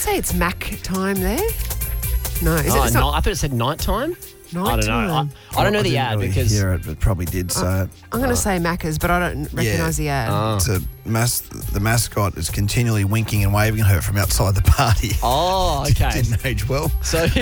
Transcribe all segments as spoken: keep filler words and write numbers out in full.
say it's Mac time there? No, is Oh, it? It's no, not I thought it said night time. night I don't know. time. I, I don't know I the didn't ad really because hear it, but probably did say it. I'm going to say Macca's, but I don't recognise the ad. Oh. It's a mas- the mascot is continually winking and waving at her from outside the party. Oh, okay. Didn't age well. So yeah.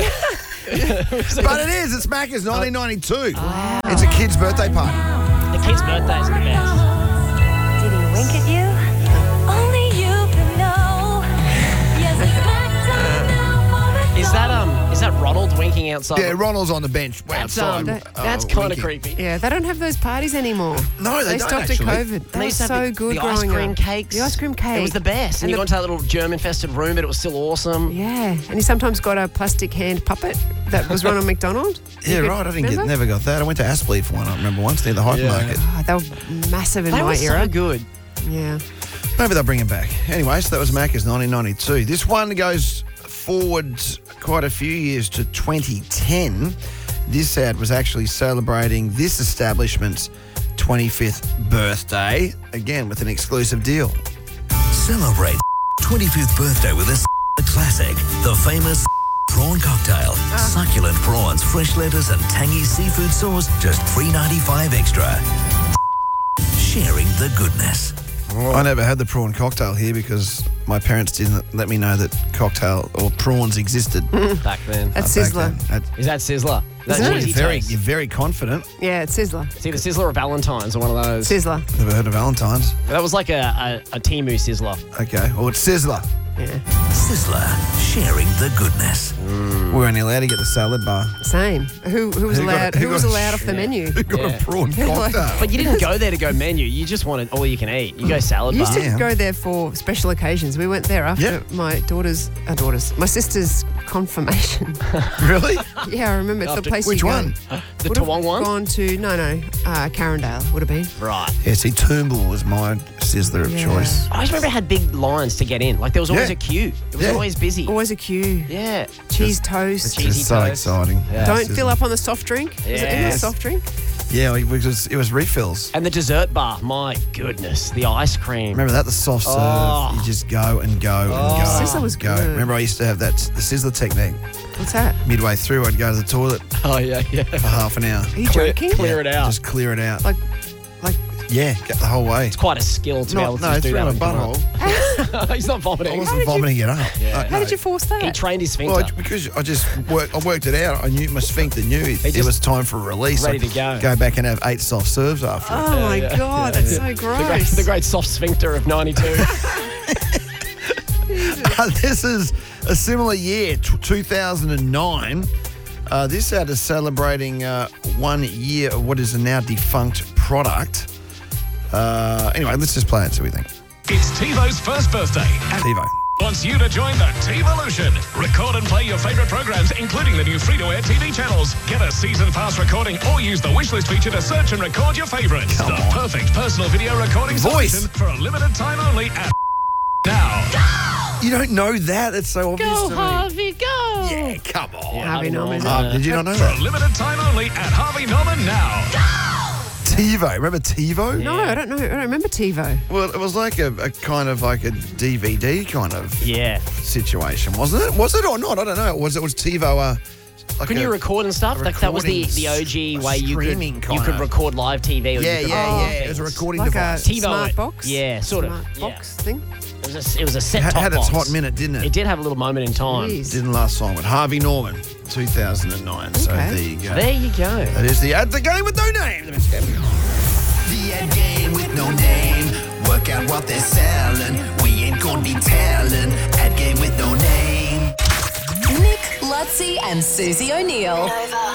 But it is. It's Macca's nineteen ninety-two. It's a kid's birthday party. the kid's birthday is the best. Did he wink at you? Only you can know. Yes, it's back time now for the Is that um? Is that Ronald winking outside? Yeah, Ronald's on the bench That's outside. um. uh, That's kind of winking. creepy. Yeah, they don't have those parties anymore. No, they They don't, stopped actually. at COVID. And That they was used to have so the, good the ice growing cream up. cakes. The ice cream cake. It was the best. And, And you the- go into that little germ-infested room, but it was still awesome. Yeah, and he sometimes got a plastic hand puppet that was Ronald McDonald. Yeah, You could- right. I didn't get, remember? never got that. I went to Aspley for one. I remember once near the hypermarket. Oh, they were massive in They my were era. so good. Yeah. Maybe they'll bring him back. Anyway, so that was Macca's nineteen ninety-two. This one goes forward quite a few years to twenty ten. This ad was actually celebrating this establishment's twenty-fifth birthday, again with an exclusive deal. Celebrate twenty-fifth birthday with a classic, the famous prawn cocktail. Succulent prawns, fresh lettuce and tangy seafood sauce, just three ninety-five extra. Sharing the goodness. I never had the prawn cocktail here because my parents didn't let me know that cocktail or prawns existed. Back then. That's back Sizzler. then. That- Is that Sizzler? That's it? cheesy You're very, toast. you're very confident. Yeah, it's Sizzler. It's either Sizzler or Valentine's or one of those. Sizzler. Never heard of Valentine's. That was like a, a, a Timu Sizzler. Okay, well, it's Sizzler. Yeah. Sizzler, sharing the goodness. We were only allowed to get the salad bar. Same. Who who was Who got- allowed? who Who, was got- allowed off the Yeah. menu? Who got Yeah. a prawn cocktail? But you didn't go there to go menu. You just wanted all you can eat. You go salad You bar. used to Yeah. go there for special occasions. We went there after Yeah. my daughter's, uh, daughter's, my sister's confirmation. Really? Yeah, I remember. It's the After- place Which you go. one? The Would have Toowong one? Gone to no, no, uh, Carindale would have been. Right. Yeah, see, Toombul was my Sizzler of Yeah. choice. I just remember it had big lines to get in. Like there was always Yeah. a queue. It was Yeah. always busy. Always a queue. Yeah. Cheese toast. cheese- Cheesy It's so toast. exciting. Yeah. Don't Sizzler. fill up on the soft drink. Is it in the Yes. soft drink? Yeah, it was, it was refills. And the dessert bar. My goodness. The ice cream. Remember that? The soft serve. Oh. You just go and go and go. Sizzler was and go. good. Remember I used to have that, the Sizzler technique. What's that? Midway through, I'd go to the toilet Oh, yeah, yeah. for half an hour. Are you Clear, joking? clear it out. Just clear it out. Like, like Yeah, get the whole way. It's quite a skill to be Not, able to no, just it's do around a that. on butthole. camera. He's not I vomiting. wasn't vomiting it up. Yeah. No, how no. did you force that? He trained his sphincter. Well, I- because I just worked, I worked it out. I knew my sphincter knew it, He it just- was time for a release. ready I'd to go. Go back and have eight soft serves after. it. Oh my yeah, god, yeah, that's yeah. so The gross. great, the great soft sphincter of ninety-two. This is a similar year, t- two thousand nine. Uh, this ad is celebrating uh, one year of what is a now defunct product. Uh, anyway, let's just play it so we think. It's TiVo's first birthday and TiVo. wants you to join the TiVolution. Record and play your favorite programs, including the new free-to-air T V channels. Get a season pass recording or use the wishlist feature to search and record your favorites. Come the on. perfect personal video recording Voice. solution for a limited time only at now. You don't know that? It's so obvious Go, to me. Harvey, go! Yeah, come on. Harvey Norman. Uh, did you not know For a that? limited time only at Harvey Norman now. TiVo. Remember TiVo? No, I don't know. I don't remember TiVo. Well, it was like a, a kind of like a D V D kind of Yeah. situation, wasn't it? Was it or not? I don't know. Was it was TiVo? Uh, like Couldn't a- you record and stuff? a Like that was the, recording the O G s- way you could streaming you kind could of- record live T V. Or Yeah, you could yeah, record yeah. It things. was a recording Like device. a TiVo smart it. box? Yeah, sort of. Smart Yeah. box thing? It was a, it was a set had, top had box. its hot minute, didn't it? It did have a little moment in time. Jeez. Didn't last long. But Harvey Norman, two thousand nine. So Okay. there you go. There you go. That is the ad, the game with no name. The ad game with no name. Work out what they're selling. We ain't gonna be telling. Ad game with no name. Nick, Lutzi, and Susie O'Neill. Nova.